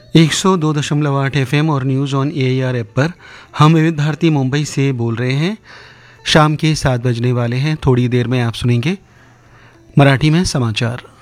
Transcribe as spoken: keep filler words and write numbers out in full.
एक सौ दो दशमलव आठ एफ एम और news on A I R app पर हम विविध भारती मुंबई से बोल रहे हैं। शाम के सात बजने वाले हैं। थोड़ी देर में आप सुनेंगे मराठी में समाचार।